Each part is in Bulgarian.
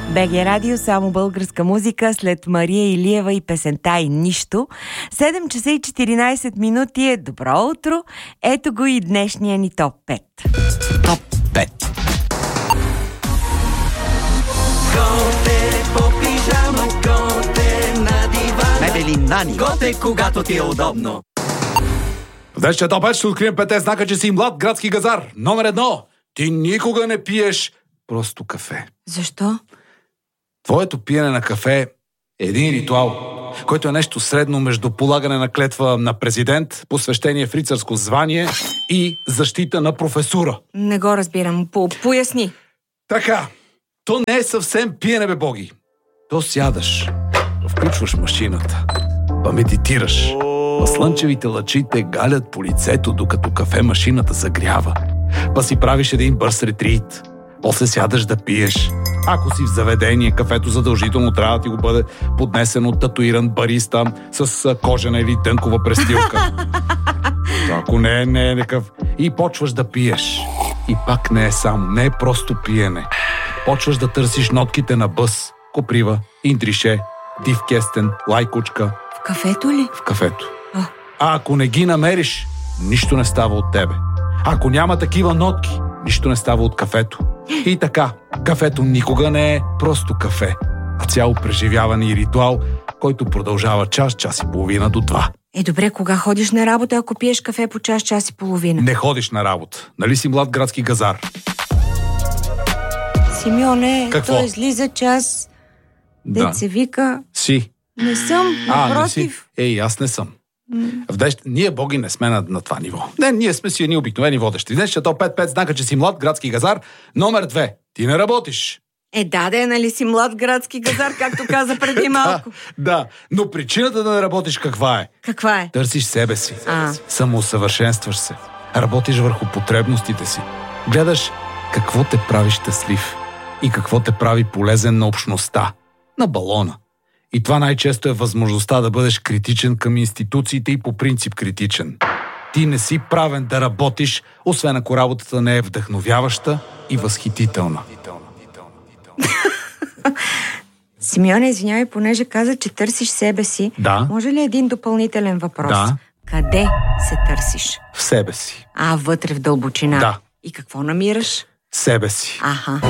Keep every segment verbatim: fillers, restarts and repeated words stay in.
БГ Радио, само българска музика, след Мария Илиева и песента и нищо. седем часа и четиринайсет минути е добро утро. Ето го и днешния ни топ пет. Топ пет. Готе по пижама, готе на дивана. Мебели Нани. Готе, когато ти е удобно. В днешния топ пет ще открием пете знака, че си млад градски газар. Номер едно. Ти никога не пиеш просто кафе. Защо? Твоето пиене на кафе е един ритуал, който е нещо средно между полагане на клетва на президент, посвещение в рицарско звание и защита на професура. Не го разбирам. По- поясни. Така, то не е съвсем пиене, бе, боги. То сядаш, включваш машината, па медитираш. Па слънчевите лъчи те галят по лицето, докато кафе машината загрява. Па си правиш един бърз ретрит. После сядаш да пиеш. Ако си в заведение, кафето задължително трябва да ти го бъде поднесено от татуиран бариста с кожена или тънкова престилка. Ако не е, не е некъв. И почваш да пиеш. И пак не е само, не е просто пиене. Почваш да търсиш нотките на бъс, коприва, индрише, див кестен, лайкучка. В кафето ли? В кафето. А. А ако не ги намериш, нищо не става от тебе. Ако няма такива нотки, нищо не става от кафето. И така, кафето никога не е просто кафе, а цяло преживяване и ритуал, който продължава час, час и половина до два. Е, добре, кога ходиш на работа, ако пиеш кафе по час, час и половина? Не ходиш на работа. Нали си млад градски газар? Симеоне, Какво? то излиза час, Да. дет се вика. Си. Не съм, А, не си? напротив. Ей, аз не съм. В днес, ние, боги, не сме на, на това ниво. Не, ние сме си едни обикновени водещи. Днес ще то пет пет знака, че си млад градски газар. Номер две. Ти не работиш. Е, да, да, нали си млад градски газар, както каза преди малко. Да, да, но причината да не работиш каква е? Каква е? Търсиш себе си. А. Самоусъвършенстваш се. Работиш върху потребностите си. Гледаш какво те прави щастлив и какво те прави полезен на общността, на балона. И това най-често е възможността да бъдеш критичен към институциите и по принцип критичен. Ти не си правен да работиш, освен ако работата не е вдъхновяваща и възхитителна. Симеоне, извинявай, понеже каза, че търсиш себе си. Да. Може ли един допълнителен въпрос? Да. Къде се търсиш? В себе си. А, вътре в дълбочина. Да. И какво намираш? Себе си. Аха.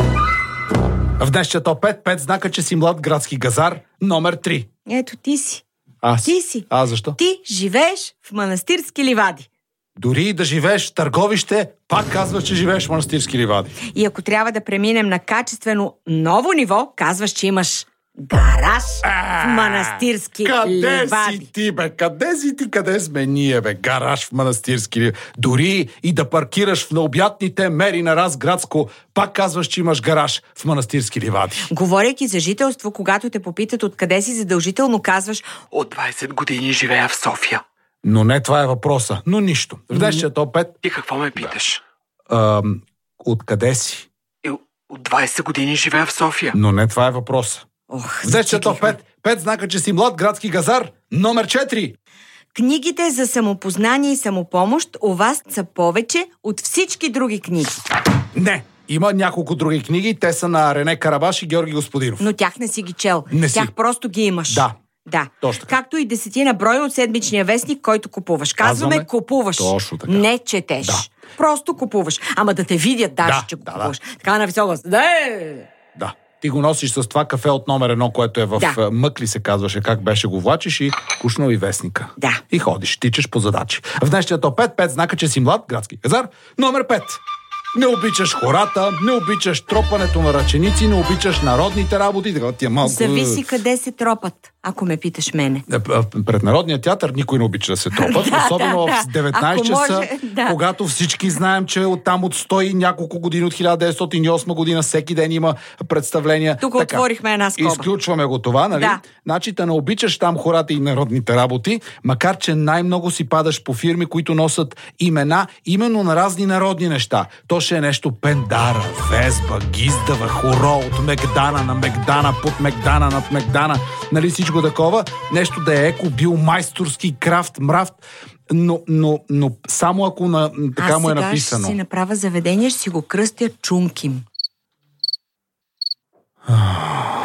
В днешния топ пет, пет знака, че си млад градски газар. Номер три. Ето ти си. Аз. Ти си. А, защо? Ти живееш в манастирски ливади. Дори и да живееш в Търговище, пак казваш, че живееш в манастирски ливади. И ако трябва да преминем на качествено ново ниво, казваш, че имаш гараж в манастирски Къде ливади. си ти, бе? Къде си ти? Къде сме ние, бе? Гараж в манастирски ливади. Дори и да паркираш в необятните мери на Разградско, пак казваш, че имаш гараж в манастирски ливади. Говорейки за жителство, когато те попитат откъде си, задължително казваш: От двайсет години живея в София. Но не това е въпроса. Но нищо. В днешния топ пет... Ти какво ме питаш? Ам, откъде си? Е, от двайсет години живея в София. Но не това е въпроса. Ох, В днешния топ зациклихме. пет, пет знака, че си млад градски газар. Номер четири. Книгите за самопознание и самопомощ у вас са повече от всички други книги. Не. Има няколко други книги. Те са на Рене Карабаш и Георги Господинов. Но тях не си ги чел. Не си. Тях просто ги имаш. Да. Да. Точно така. Както и десетина броя от седмичния вестник, който купуваш. Казваме, Казваме, купуваш. точно така. Не четеш. Да. Просто купуваш. Ама да те видят даже, Да, че го да, купуваш. да. Така на висока. Да, е! Да. Ти го носиш с това кафе от номер едно, което е в Да. да. Мъкли се казваше, как беше, го влачиш и кушнал и вестника. Да. И ходиш, тичаш по задачи. В днешния топ пет, пет знака, че си млад градски газар. Номер пет. Не обичаш хората, не обичаш тропането на ръченици, не обичаш народните работи. Така, ти е малко... Зависи къде се тропат, ако ме питаш мене. Е, Пред Народния театър никой не обича да се тропат, Да, особено да, в да. деветнайсет Ако часа, може, да. когато всички знаем, че оттам от сто и няколко години, от хиляда деветстотин и осма година, всеки ден има представления. Тук отворихме една скоба. Изключваме го това, нали? Да. Значи да не обичаш там хората и народните работи, макар че най-много си падаш по фирми, които носят имена именно на разни народни неща. То ще е нещо Пендара, Везба, Гиздава, Хоро, от Мегдана на Мегдана, под Мегдана над Мегдана, нали всичко такова. Нещо да е еко, бил майсторски, крафт, мрафт, но, но, но само ако на, така Аз му е сега написано. ще си направя заведение, ще си го кръстя Чунким.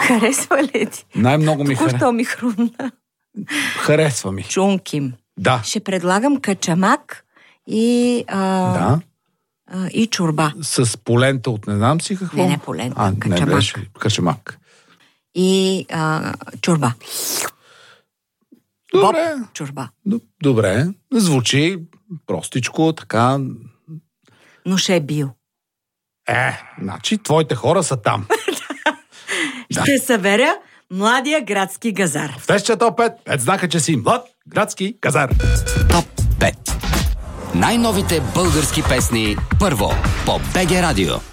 Харесва ли ти? Най-много ми харесва. Току-що ми хрумна. Харесва ми. Чунким. Да. Ще предлагам качамак и, а, Да. а, и чорба. С полента от не знам си какво. Не, не полента, а, качамак. Не беше качамак. И а, чорба. Добре. Боб чорба. Д- Добре. Звучи простичко, така. Но ще е бил. Е, значи твоите хора са там. Ще съберя младия градски газар. В тежче топ пет, пет знака, че си млад градски газар. Топ пет. Най-новите български песни първо по БГ Радио.